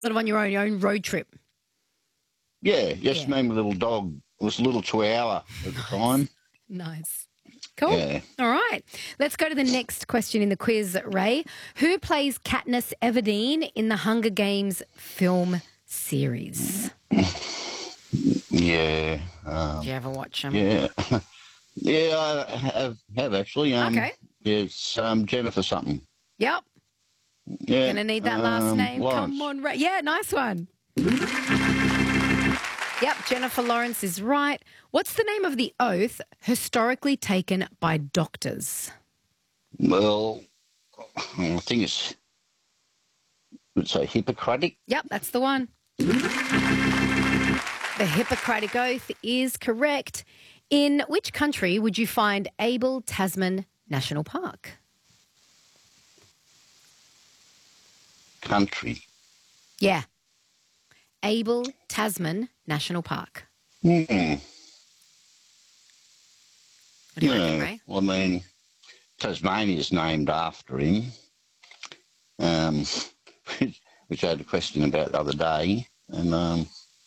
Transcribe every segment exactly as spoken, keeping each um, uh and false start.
Sort of on your own, your own road trip. Yeah, just Yeah. me and my little dog. It was a little chihuahua at the time. Nice. Cool. Yeah. All right. Let's go to the next question in the quiz, Ray. Who plays Katniss Everdeen in the Hunger Games film series? Yeah. Um, Did you ever watch them? yeah. yeah, I have, have actually. Um, Okay. It's um, Jennifer something. Yep. Yeah. Gonna need that last um, name. Lawrence. Come on, Ray. Yeah, nice one. Yep, Jennifer Lawrence is right. What's the name of the oath historically taken by doctors? Well, I think it's, would say Hippocratic. Yep, that's the one. The Hippocratic Oath is correct. In which country would you find Abel Tasman National Park? Country. Yeah. Abel Tasman National Park. Hmm. What do you reckon, Yeah, Ray? well, I mean, Tasmania's named after him, um, which I had a question about the other day. And, um,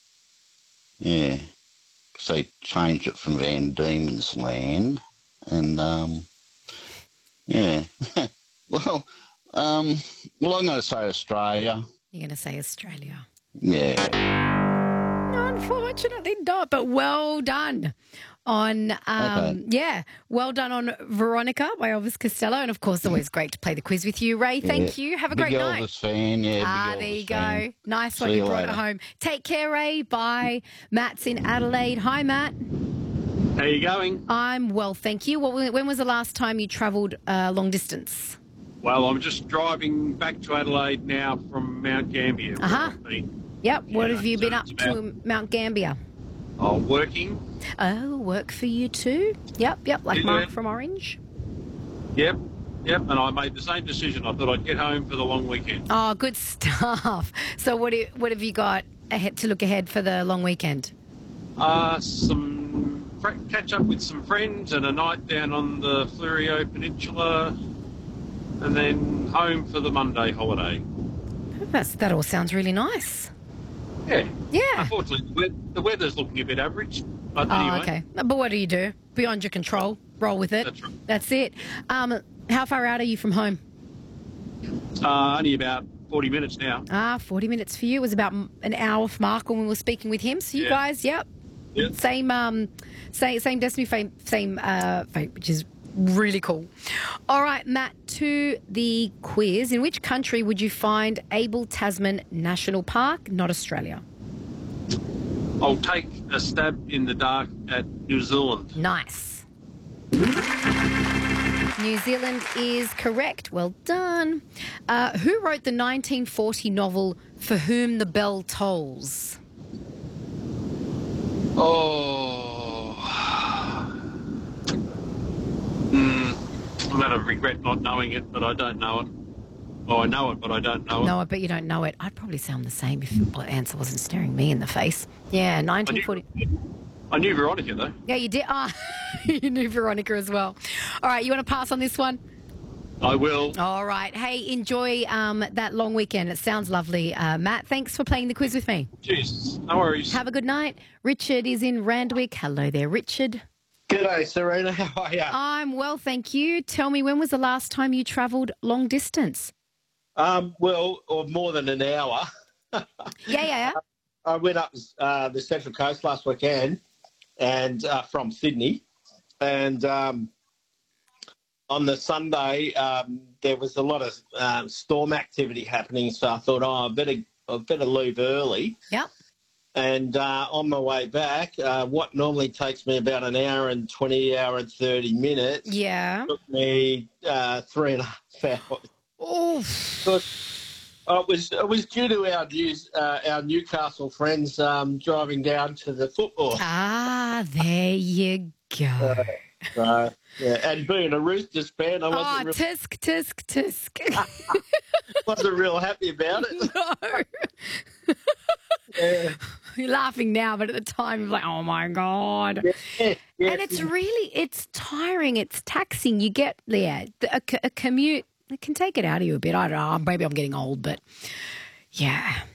yeah, because they changed it from Van Diemen's Land. And, um, yeah. well, um, well, I'm going to say Australia. You're going to say Australia. Yeah. Unfortunately not, but well done on, um, Okay. yeah, well done on Veronica by Elvis Costello. And, of course, always great to play the quiz with you, Ray. Thank Yeah. you. Have a Big great Elvis night. fan, yeah. Ah, big there Elvis you go. fan. Nice one. See You you brought it later. home. Take care, Ray. Bye. Matt's in Adelaide. Hi, Matt. How you going? I'm well, thank you. What, when was the last time you travelled uh, long distance? Well, I'm just driving back to Adelaide now from Mount Gambier. where Uh-huh. I've been, Yep. What Yeah, have you so been up it's to about- in Mount Gambier? uh, working. Oh, work for you too? Yep, yep, like Yeah. Mark from Orange. Yep, yep. And I made the same decision. I thought I'd get home for the long weekend. Oh, good stuff. So what, do, what have you got ahead to look ahead for the long weekend? Uh, some fr- catch up with some friends and a night down on the Fleurieu Peninsula, and then home for the Monday holiday. That's, that all sounds really nice. Yeah. Yeah. Unfortunately, the we- the weather's looking a bit average. But Oh, anyway, okay. But what do you do? Beyond your control. Roll with it. That's right. That's it. Um, how far out are you from home? uh, only about forty minutes now. Ah, forty minutes for you. It was about m- an hour for Mark when we were speaking with him. So you Yeah. guys, yep. Yep. Same, um, same, same Destiny fame, same uh, fate, which is really cool. All right, Matt, to the quiz. In which country would you find Abel Tasman National Park, not Australia? I'll take a stab in the dark at New Zealand. Nice. New Zealand is correct. Well done. Uh, who wrote the nineteen forty novel For Whom the Bell Tolls? Oh. Mm, I'm going to regret not knowing it, but I don't know it. Oh, I know it, but I don't know it. No, I bet you don't know it. I'd probably sound the same if the answer wasn't staring me in the face. Yeah, I nineteen knew, forty. I knew Veronica, though. Yeah, you did. Ah, you knew Veronica as well. All right, you want to pass on this one? I will. All right. Hey, enjoy um, that long weekend. It sounds lovely, uh, Matt. Thanks for playing the quiz with me. Jeez, no worries. Have a good night. Richard is in Randwick. Hello there, Richard. G'day, Serena. How are you? I'm well, thank you. Tell me, when was the last time you travelled long distance? Um, well, or more than an hour. Yeah, yeah, yeah. I went up uh, the Central Coast last weekend, and uh, from Sydney, and um, on the Sunday um, there was a lot of um, storm activity happening. So I thought, oh, I better, I better leave early. Yep. And uh, on my way back, uh, what normally takes me about an hour and twenty, hour and thirty minutes, Yeah. took me uh, three and a half hours. Oh, Because uh, it was it was due to our news, uh, our Newcastle friends um, driving down to the football. ah, there you go. So, yeah, and being a Roosters fan, I Oh, wasn't, real, tisk, tisk, tisk. wasn't real happy about it. No. Yeah, You're laughing now, but at the time you're like, oh my God. yeah, yeah. And it's really, it's tiring. It's taxing. You get, yeah, a, a commute, it can take it out of you a bit. I don't know. Maybe I'm getting old, but yeah.